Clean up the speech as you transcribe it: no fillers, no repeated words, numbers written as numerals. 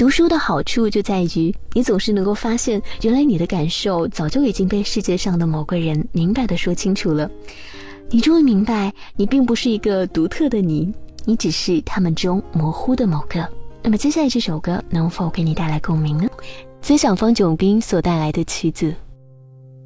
读书的好处就在于你总是能够发现，原来你的感受早就已经被世界上的某个人明白地说清楚了。你终于明白，你并不是一个独特的你，你只是他们中模糊的某个。那么接下来这首歌能否给你带来共鸣呢？思想方炯斌所带来的曲子